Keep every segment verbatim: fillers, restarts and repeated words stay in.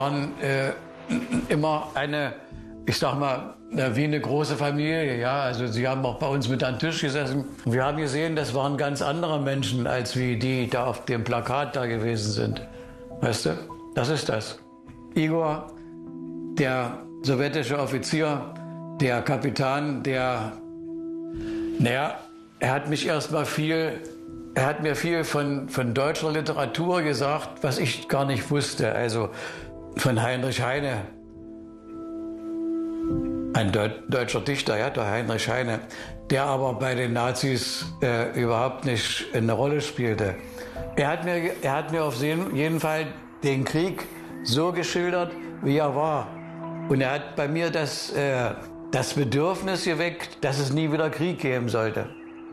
waren äh, immer eine, ich sag mal, wie eine große Familie. Ja, also sie haben auch bei uns mit an den Tisch gesessen. Wir haben gesehen, das waren ganz andere Menschen, als wie die da auf dem Plakat da gewesen sind. Weißt du, das ist das. Igor, der sowjetische Offizier, der Kapitän, der, naja, er hat mich erstmal viel, er hat mir viel von, von deutscher Literatur gesagt, was ich gar nicht wusste. Also von Heinrich Heine, ein Deut deutscher Dichter, ja, der Heinrich Heine, der aber bei den Nazis äh, überhaupt nicht eine Rolle spielte. Er hat mir, er hat mir auf jeden Fall den Krieg so geschildert, wie er war. Und er hat bei mir das, äh, das Bedürfnis geweckt, dass es nie wieder Krieg geben sollte.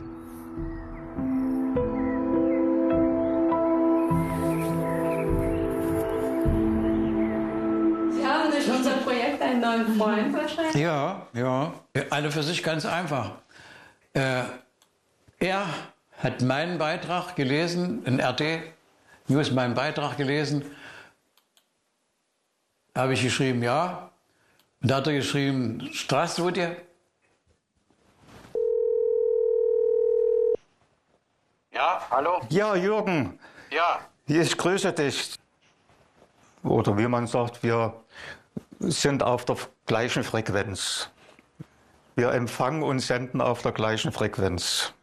Sie haben durch unser Projekt einen neuen Freund wahrscheinlich? Ja, ja. Alle für sich ganz einfach. Äh, er hat meinen Beitrag gelesen, in R T News meinen Beitrag gelesen. Habe ich geschrieben, ja. Und da hat er geschrieben, Здравствуйте. Ja, hallo? Ja, Jürgen. Ja. Ich grüße dich. Oder wie man sagt, wir sind auf der gleichen Frequenz. Wir empfangen und senden auf der gleichen Frequenz.